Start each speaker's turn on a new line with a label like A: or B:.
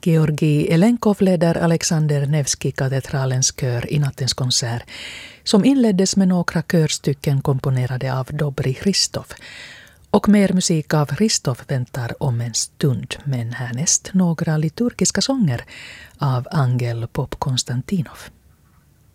A: Georgi Elenkov leder Alexander Nevsky-katedralens kör i nattens konsert som inleddes med några körstycken komponerade av Dobry Hristov. Och mer musik av Hristov väntar om en stund, men härnäst några liturgiska sånger av Angel Pop Konstantinov.